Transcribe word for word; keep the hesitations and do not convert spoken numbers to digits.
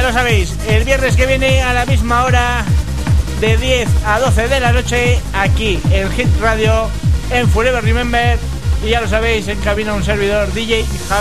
lo sabéis, el viernes que viene a la misma hora, de diez a doce de la noche, aquí en Hit Radio, en Forever Remember. Y ya lo sabéis, en cabina un servidor D J Javi.